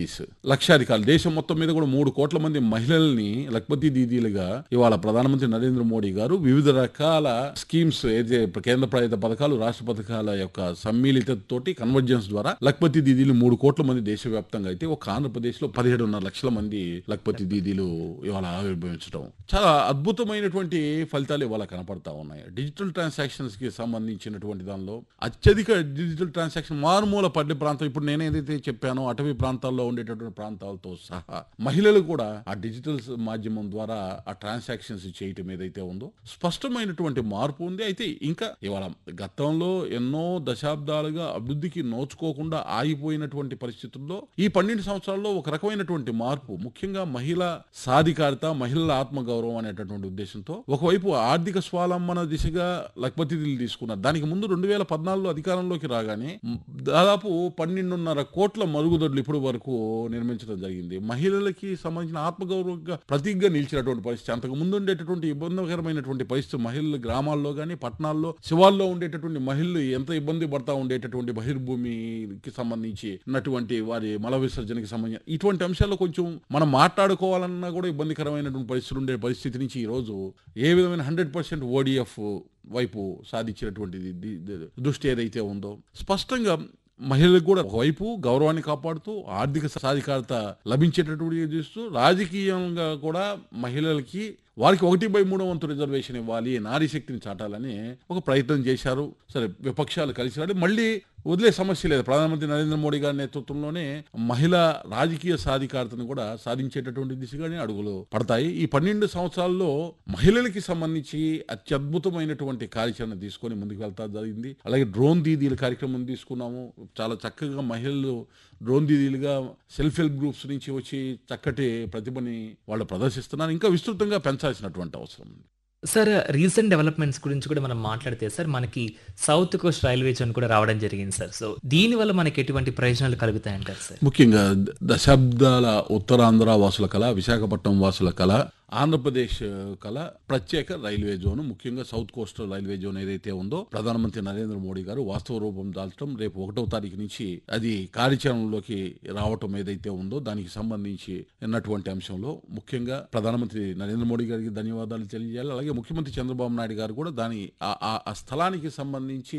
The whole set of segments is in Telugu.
లేడీస్ లక్షాధికారులు దేశం మొత్తం మీద కూడా 3 కోట్ల మంది మహిళల్ని లఖపతి దీదీలుగా ఇవాళ ప్రధానమంత్రి నరేంద్ర మోడీ గారు వివిధ రకాల స్కీమ్స్ ఏదైతే కేంద్ర ప్రభుత్వ పథకాలు రాష్ట్ర పథకాల యొక్క సమ్మిళితతోటి కన్వర్జెన్స్ ద్వారా లఖపతి దీదీలు 3 కోట్ల మంది దేశవ్యాప్తంగా అయితే ఒక ఆంధ్రప్రదేశ్ లో 17.5 లక్షల మంది లఖపతి దీదీలు ఇవాళ ఆవిర్భవించడం చాలా అద్భుతమైనటువంటి ఫలితాలు ఇవాళ కనపడతా ఉన్నాయి. డిజిటల్ ట్రాన్సాక్షన్స్ కి సంబంధించినటువంటి దానిలో అత్యధిక డిజిటల్ ట్రాన్సాక్షన్ మారుమూల పల్లె ప్రాంతం ఇప్పుడు నేను ఏదైతే చెప్పానో అటవీ ప్రాంతాల్లో ఉండేటటువంటి ప్రాంతాలతో సహా మహిళలు కూడా ఆ డిజిటల్ మాధ్యమం ద్వారా ఆ ట్రాన్సాక్షన్స్ చేయటం ఏదైతే ఉందో స్పష్టమైనటువంటి మార్పు ఉంది. అయితే ఇంకా ఇవాళ గతంలో ఎన్నో దశాబ్దాలుగా అభివృద్ధికి నోచుకోకుండా ఆగిపోయినటువంటి పరిస్థితుల్లో ఈ 12 సంవత్సరాల్లో ఒక రకమైనటువంటి మార్పు, ముఖ్యంగా మహిళా సాధికారత, మహిళల ఆత్మగౌరవం అనేటటువంటి ఉద్దేశంతో ఒకవైపు ఆర్థిక స్వావలంబన దిశగా లఖపతి దీదీలు తీసుకున్నారు. దానికి ముందు 2014లో అధికారంలోకి రాగానే దాదాపు 12.5 కోట్ల మరుగుదొడ్లు ఇప్పుడు వరకు నిర్మించడం జరిగింది. మహిళలకి సంబంధించిన ఆత్మగౌరవంగా ప్రతీకగా నిలిచినటువంటి పరిస్థితి. అంతకు ముందు ఉండేటటువంటి ఇబ్బందికరమైనటువంటి పరిస్థితి మహిళలు గ్రామాల్లో కానీ పట్టణాల్లో శివాల్లో ఉండేటటువంటి మహిళలు ఎంత ఇబ్బంది పడతా ఉండేటటువంటి బహిర్భూమికి సంబంధించి ఉన్నటువంటి వారి మల విసర్జనకి సంబంధించి ఇటువంటి అంశాల్లో కొంచెం మనం మాట్లాడుకోవాలన్నా కూడా ఇబ్బందికరమైనటువంటి పరిస్థితులు ఉండే పరిస్థితి నుంచి ఈ రోజు ఏ విధమైన 100% ఓడిఎఫ్ వైపు సాధించినటువంటి దృష్టి ఏదైతే ఉందో స్పష్టంగా మహిళలకు కూడా ఒకవైపు గౌరవాన్ని కాపాడుతూ ఆర్థిక సాధికారత లభించేటటువంటి చేస్తూ రాజకీయంగా కూడా మహిళలకి వారికి 1/3 వంతు రిజర్వేషన్ ఇవ్వాలి, నారీ శక్తిని చాటాలని ఒక ప్రయత్నం చేశారు. సరే విపక్షాలు కలిసి రాడి మళ్ళీ వదిలే సమస్య లేదు. ప్రధానమంత్రి నరేంద్ర మోడీ గారి నేతృత్వంలోనే మహిళా రాజకీయ సాధికారతను కూడా సాధించేటటువంటి దిశగానే అడుగులు పడతాయి. ఈ 12 సంవత్సరాల్లో మహిళలకి సంబంధించి అత్యద్భుతమైనటువంటి కార్యాచరణ తీసుకొని ముందుకు వెళ్తా జరిగింది. అలాగే డ్రోన్ దీదీల కార్యక్రమం తీసుకున్నాము. చాలా చక్కగా మహిళలు డ్రోన్ దీదీలుగా సెల్ఫ్ హెల్ప్ గ్రూప్స్ నుంచి వచ్చి చక్కటి ప్రతిభని వాళ్ళు ప్రదర్శిస్తున్నారు. ఇంకా విస్తృతంగా పెంచాల్సినటువంటి అవసరం ఉంది. సార్ రీసెంట్ డెవలప్మెంట్స్ గురించి కూడా మనం మాట్లాడితే సార్ మనకి సౌత్ కోస్ట్ రైల్వే జోన్ కూడా రావడం జరిగింది సార్. సో దీనివల్ల మనకి ఎటువంటి ప్రయోజనాలు కలుగుతాయంటారు సార్? ముఖ్యంగా దశాబ్దాల ఉత్తరాంధ్ర వాసుల కళ, విశాఖపట్నం వాసుల కళ, ఆంధ్రప్రదేశ్ కళ ప్రత్యేక రైల్వే జోన్, ముఖ్యంగా సౌత్ కోస్టల్ రైల్వే జోన్ ఏదైతే ఉందో ప్రధానమంత్రి నరేంద్ర మోడీ గారు వాస్తవ రూపం దాల్చడం రేపు 1వ తారీఖు నుంచి అది కార్యాచరణలోకి రావటం ఏదైతే ఉందో దానికి సంబంధించి ఉన్నటువంటి అంశంలో ముఖ్యంగా ప్రధానమంత్రి నరేంద్ర మోడీ గారికి ధన్యవాదాలు తెలియజేయాలి. అలాగే ముఖ్యమంత్రి చంద్రబాబు నాయుడు గారు కూడా దాని ఆ స్థలానికి సంబంధించి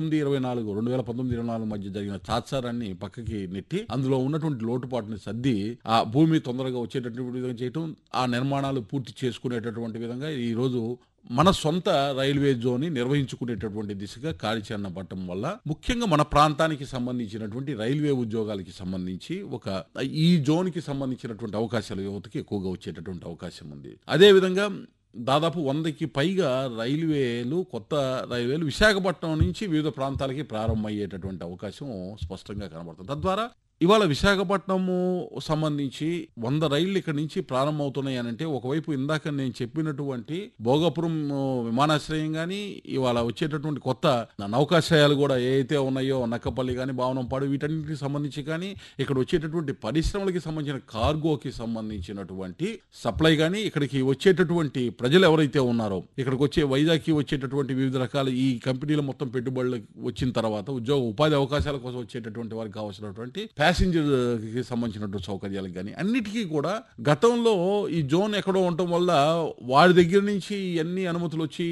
2019-24 మధ్య జరిగిన తాత్సారాన్ని పక్కకి నెట్టి అందులో ఉన్నటువంటి లోటుపాటుని సర్ది ఆ భూమి తొందరగా వచ్చేటటువంటి విధంగా చేయటం, ఆ నిర్మాణాలు పూర్తి చేసుకునేటటువంటి విధంగా ఈ రోజు మన సొంత రైల్వే జోన్ నిర్వహించుకునేటటువంటి దిశగా కార్యాచరణ పడటం వల్ల ముఖ్యంగా మన ప్రాంతానికి సంబంధించినటువంటి రైల్వే ఉద్యోగాలకి సంబంధించి ఈ జోన్ కి సంబంధించినటువంటి అవకాశాలు యువతకి ఎక్కువగా వచ్చేటటువంటి అవకాశం ఉంది. అదేవిధంగా దాదాపు 100కి పైగా కొత్త రైల్వేలు విశాఖపట్నం నుంచి వివిధ ప్రాంతాలకి ప్రారంభమయ్యేటటువంటి అవకాశం స్పష్టంగా కనబడుతుంది. తద్వారా ఇవాళ విశాఖపట్నము సంబంధించి 100 రైళ్లు ఇక్కడి నుంచి ప్రారంభమవుతున్నాయి అనంటే ఒకవైపు ఇందాక నేను చెప్పినటువంటి భోగాపురం విమానాశ్రయం కానీ ఇవాళ వచ్చేటటువంటి కొత్త నౌకాశ్రయాలు కూడా ఏవైతే ఉన్నాయో నక్కపల్లి కానీ భావనంపాడు వీటన్నిటికి సంబంధించి కానీ ఇక్కడ వచ్చేటటువంటి పరిశ్రమలకి సంబంధించిన కార్గోకి సంబంధించినటువంటి సప్లై కానీ ఇక్కడికి వచ్చేటటువంటి ప్రజలు ఎవరైతే ఉన్నారో ఇక్కడికి వచ్చే వైజాగ్కి వచ్చేటటువంటి వివిధ రకాల ఈ కంపెనీల మొత్తం పెట్టుబడులు వచ్చిన తర్వాత ఉపాధి అవకాశాల కోసం వచ్చేటటువంటి వారికి కావాల్సినటువంటి ప్యాసింజర్ కి సంబంధించినటువంటి సౌకర్యాలకు కానీ అన్నిటికీ కూడా గతంలో ఈ జోన్ ఎక్కడో ఉండటం వల్ల వారి దగ్గర నుంచి అన్ని అనుమతులు వచ్చి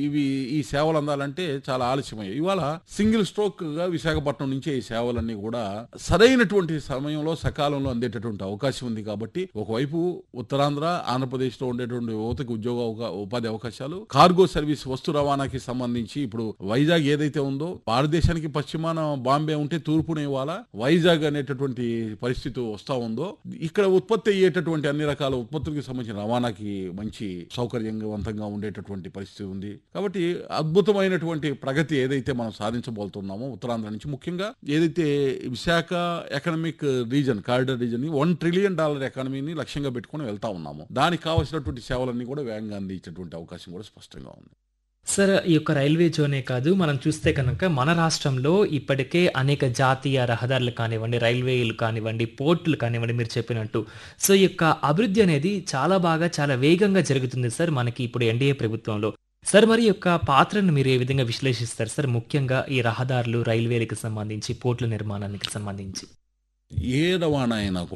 ఈ సేవలు అందాలంటే చాలా ఆలస్యమయ్యాయి. ఇవాళ సింగిల్ స్ట్రోక్ గా విశాఖపట్నం నుంచే ఈ సేవలన్నీ కూడా సరైనటువంటి సమయంలో సకాలంలో అందేటటువంటి అవకాశం ఉంది. కాబట్టి ఒకవైపు ఉత్తరాంధ్ర ఆంధ్రప్రదేశ్ లో ఉండేటువంటి యువతకు ఉపాధి అవకాశాలు, కార్గో సర్వీస్ వస్తు రవాణాకి సంబంధించి ఇప్పుడు వైజాగ్ ఏదైతే ఉందో భారతదేశానికి పశ్చిమాన బాంబే ఉంటే తూర్పున ఇవాళ వైజాగ్ అనేటటువంటి పరిస్థితి వస్తా ఉందో ఇక్కడ ఉత్పత్తి అయ్యేటటువంటి అన్ని రకాల ఉత్పత్తులకు సంబంధించిన రవాణాకి మంచి సౌకర్యవంతంగా ఉండేటటువంటి పరిస్థితి ఉంది. కాబట్టి అద్భుతమైనటువంటి ప్రగతి ఏదైతే మనం సాధించబోతున్నామో ఉత్తరాంధ్ర నుంచి ముఖ్యంగా ఏదైతే Visakha economic reason corridor reason $1 trillion ఎకానమీని లక్ష్యంగా పెట్టుకుని వెళ్తా ఉన్నాము. దానికి కావాల్సినటువంటి సేవలన్నీ కూడా వేగంగా అందించేటువంటి అవకాశం కూడా స్పష్టంగా ఉంది. సార్ ఈ యొక్క రైల్వే జోనే కాదు మనం చూస్తే కనుక మన రాష్ట్రంలో ఇప్పటికే అనేక జాతీయ రహదారులు కానివ్వండి, రైల్వేలు కానివ్వండి, పోర్టులు కానివ్వండి మీరు చెప్పినట్టు. సో ఈ యొక్క అభివృద్ధి అనేది చాలా వేగంగా జరుగుతుంది సార్ మనకి ఇప్పుడు ఎన్డీఏ ప్రభుత్వంలో. సార్ మరి యొక్క పాత్రను మీరు ఏ విధంగా విశ్లేషిస్తారు సార్, ముఖ్యంగా ఈ రహదారులు రైల్వేలకు సంబంధించి పోర్టుల నిర్మాణానికి సంబంధించి? ఏ రవాణా అయినా